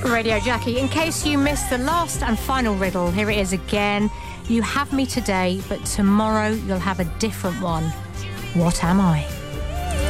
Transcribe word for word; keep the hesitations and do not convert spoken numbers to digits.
Radio Jackie, in case you missed the last and final riddle, here it is again. You have me today, but tomorrow you'll have a different one. What am I?